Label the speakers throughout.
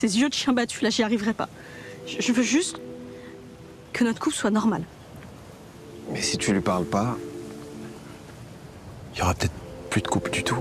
Speaker 1: Ces yeux de chien battu, là, j'y arriverai pas. Je veux juste que notre couple soit normal.
Speaker 2: Mais si tu lui parles pas, il y aura peut-être plus de couple du tout.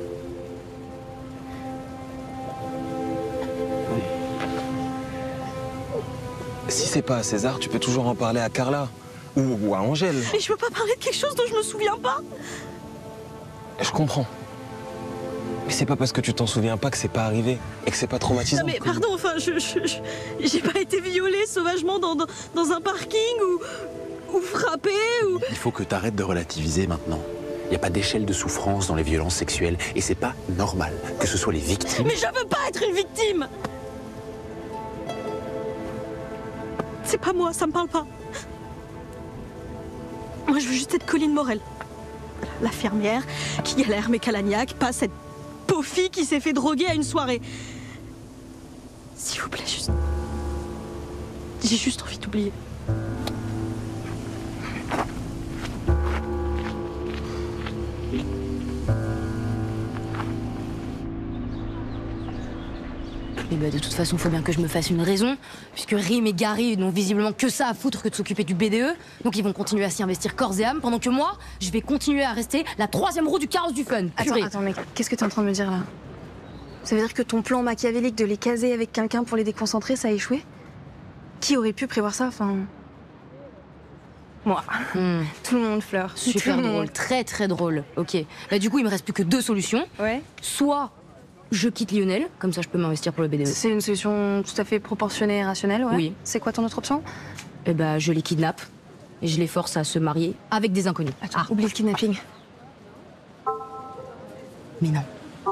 Speaker 2: Si c'est pas à César, tu peux toujours en parler à Carla ou à Angèle.
Speaker 1: Mais je peux pas parler de quelque chose dont je me souviens pas.
Speaker 2: Je comprends. Mais c'est pas parce que tu t'en souviens pas que c'est pas arrivé et que c'est pas traumatisant.
Speaker 1: Non mais pardon, enfin, j'ai pas été violée sauvagement dans un parking ou frappée ou...
Speaker 3: Il faut que t'arrêtes de relativiser maintenant. Il n'y a pas d'échelle de souffrance dans les violences sexuelles et c'est pas normal que ce soit les victimes.
Speaker 1: Mais je veux pas être une victime. C'est pas moi, ça me parle pas. Moi, je veux juste être Colline Morel. La fermière qui galère mais calagnac, pas cette pauvre fille qui s'est fait droguer à une soirée. S'il vous plaît, juste... J'ai juste envie d'oublier.
Speaker 4: Et bah de toute façon, faut bien que je me fasse une raison, puisque Rim et Gary n'ont visiblement que ça à foutre que de s'occuper du BDE, donc ils vont continuer à s'y investir corps et âme, pendant que moi, je vais continuer à rester la troisième roue du carrosse du fun.
Speaker 5: Attends, mec, qu'est-ce que t'es en train de me dire là? Ça veut dire que ton plan machiavélique de les caser avec quelqu'un pour les déconcentrer, ça a échoué? Qui aurait pu prévoir ça? Enfin... Moi. Tout le monde pleure.
Speaker 4: Super
Speaker 5: Tout le monde.
Speaker 4: drôle, très très drôle. Ok. Bah du coup, il me reste plus que deux solutions.
Speaker 5: Ouais.
Speaker 4: Soit je quitte Lionel, comme ça je peux m'investir pour le BDE.
Speaker 5: C'est une solution tout à fait proportionnée et rationnelle, ouais.
Speaker 4: Oui.
Speaker 5: C'est quoi ton autre option?
Speaker 4: Et bah je les kidnappe et je les force à se marier avec des inconnus.
Speaker 5: Attends, oublie le kidnapping.
Speaker 4: Mais non.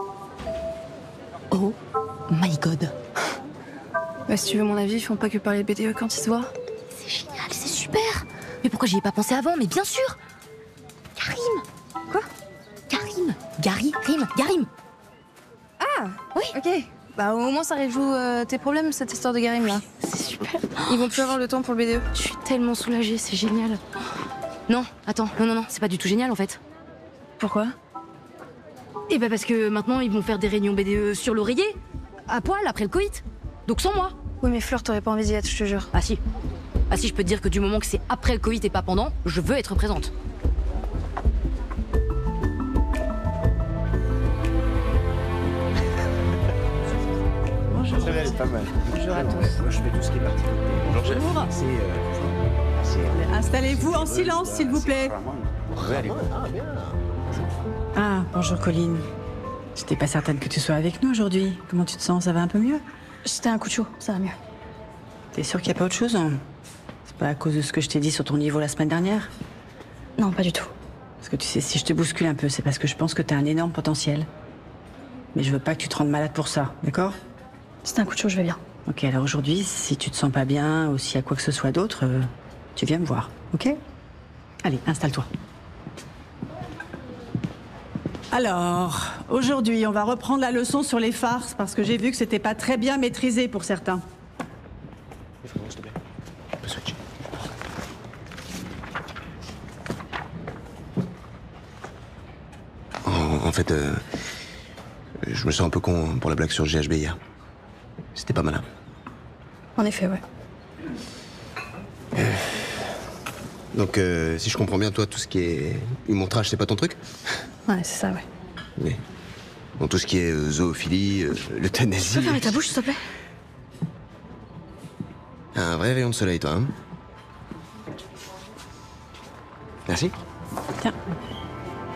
Speaker 4: Oh my god.
Speaker 5: Bah, si tu veux mon avis, ils font pas que parler de BDE quand ils se voient.
Speaker 4: C'est génial, c'est super. Mais pourquoi j'y ai pas pensé avant? Mais bien sûr. Karim.
Speaker 5: Quoi?
Speaker 4: Karim. Gary, Rim, Garim.
Speaker 5: Ah
Speaker 4: Oui.
Speaker 5: Ok. Bah au moins ça résout tes problèmes, cette histoire de Garim là.
Speaker 4: C'est super.
Speaker 5: Ils vont plus avoir le temps pour le BDE.
Speaker 4: Je suis tellement soulagée, c'est génial. Non, attends, non, c'est pas du tout génial en fait.
Speaker 5: Pourquoi?
Speaker 4: Et bah parce que maintenant ils vont faire des réunions BDE sur l'oreiller, à poil après le coït. Donc sans moi.
Speaker 5: Oui mais Fleur, t'aurais pas envie d'y être, je te jure.
Speaker 4: Ah si. Ah si, je peux te dire que du moment que c'est après le coït et pas pendant, je veux être présente.
Speaker 6: Bonjour. Celle-là, elle est pas mal. Bonjour à tous. Moi, je fais tout ce qui est parti. Bonjour, chef.
Speaker 7: Bonjour. Installez-vous en silence, s'il vous plaît. Ah, bonjour Colline. J'étais pas certaine que tu sois avec nous aujourd'hui. Comment tu te sens? Ça va un peu mieux?
Speaker 5: C'était un coup de chaud, ça va mieux.
Speaker 7: T'es sûre qu'il n'y a pas autre chose? C'est pas à cause de ce que je t'ai dit sur ton niveau la semaine dernière?
Speaker 5: Non, pas du tout.
Speaker 7: Parce que tu sais, si je te bouscule un peu, c'est parce que je pense que t'as un énorme potentiel. Mais je veux pas que tu te rendes malade pour ça, d'accord?
Speaker 5: C'était un coup de chaud, je vais bien.
Speaker 7: Ok, alors aujourd'hui, si tu te sens pas bien ou s'il y a quoi que ce soit d'autre, tu viens me voir, ok? Allez, installe-toi. Alors, aujourd'hui, on va reprendre la leçon sur les farces parce que j'ai vu que c'était pas très bien maîtrisé pour certains.
Speaker 8: En fait, je me sens un peu con pour la blague sur le GHB hier. C'était pas malin.
Speaker 5: En effet, ouais.
Speaker 8: Donc, si je comprends bien, toi, tout ce qui est humour-trash, c'est pas ton truc?
Speaker 5: Ouais, c'est ça, ouais.
Speaker 8: Oui. Bon, tout ce qui est zoophilie, l'euthanasie...
Speaker 5: Tu peux fermer ta bouche, s'il te plaît?
Speaker 8: Un vrai rayon de soleil, toi, hein? Merci.
Speaker 7: Tiens.